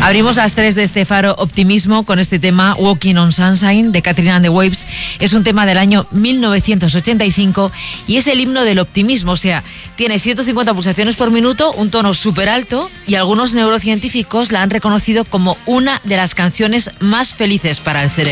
Abrimos las 3 de este Faro Optimismo con este tema Walking on Sunshine de Katrina and the Waves. Es un tema del año 1985 y es el himno del optimismo, o sea, tiene 150 pulsaciones por minuto, un tono súper alto y algunos neurocientíficos la han reconocido como una de las canciones más felices para el cerebro.